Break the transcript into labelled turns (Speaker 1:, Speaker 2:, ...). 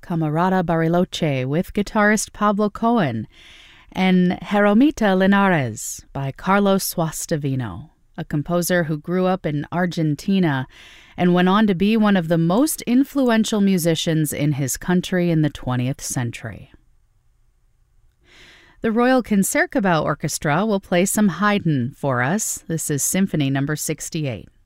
Speaker 1: Camarada Bariloche with guitarist Pablo Cohen, and Jeromita Linares by Carlos Suastavino, a composer who grew up in Argentina and went on to be one of the most influential musicians in his country in the 20th century. The Royal Concertgebouw Orchestra will play some Haydn for us. This is Symphony No. 68.